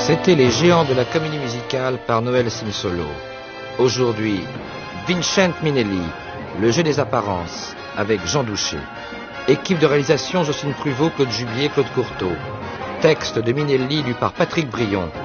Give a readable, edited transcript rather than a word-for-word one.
C'était Les Géants de la comédie musicale par Noël Simsolo. Aujourd'hui, Vincent Minnelli, Le jeu des apparences, avec Jean Douché. Équipe de réalisation, Jocelyne Pruvot, Claude Jubier, Claude Courteau. Texte de Minnelli lu par Patrick Brion.